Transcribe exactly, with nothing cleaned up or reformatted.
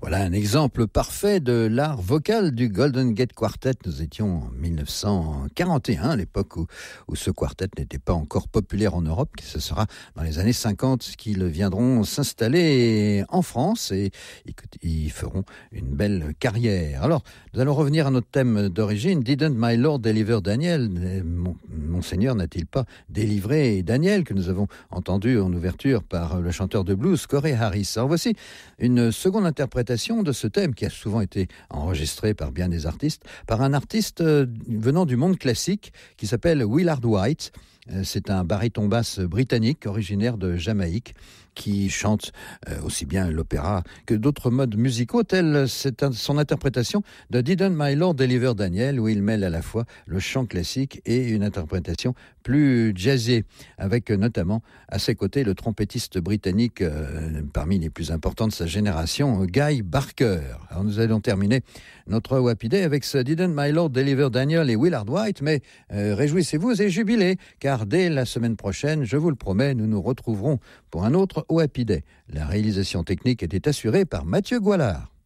Voilà un exemple parfait de l'art vocal du Golden Gate Quartet. Nous étions en mille neuf cent quarante et un, à l'époque où, où ce quartet n'était pas encore populaire en Europe. Ce sera dans les années cinquante qu'ils viendront s'installer en France et ils feront une belle carrière. Alors, nous allons revenir à notre thème d'origine. Didn't my Lord deliver Daniel? Mon, Monseigneur n'a-t-il pas délivré Daniel, que nous avons entendu en ouverture par le chanteur de blues Corey Harris. Alors voici une seconde interprétation de ce thème qui a souvent été enregistré par bien des artistes, par un artiste venant du monde classique qui s'appelle Willard White. C'est un baryton basse britannique originaire de Jamaïque qui chante aussi bien l'opéra que d'autres modes musicaux, telle c'est son interprétation de Didn't My Lord Deliver Daniel, où il mêle à la fois le chant classique et une interprétation plus jazzée, avec notamment à ses côtés le trompettiste britannique euh, parmi les plus importants de sa génération, Guy Barker. Alors nous allons terminer notre Happy Day avec ce Didn't My Lord Deliver Daniel et Willard White, mais euh, réjouissez-vous et jubilez, car dès la semaine prochaine, je vous le promets, nous nous retrouverons pour un autre Happy Day. La réalisation technique était assurée par Mathieu Goualard.